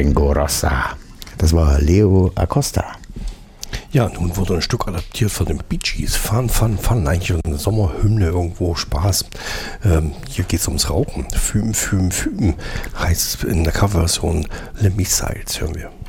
Tango Rossa. Das war Leo Acosta. Ja, nun wurde ein Stück adaptiert von den Bee Gees. Fun. Eigentlich eine Sommerhymne irgendwo, Spaß. Hier geht es ums Rauchen. Fühm heißt es in der Coverversion. Le Missiles hören wir.